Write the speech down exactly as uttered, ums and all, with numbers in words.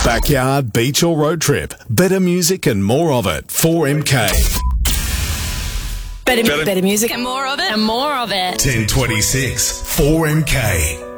Backyard, beach or road trip. Better music and more of it. four M K. Better, better, better music and more of it. And more of it. ten twenty-six. four M K.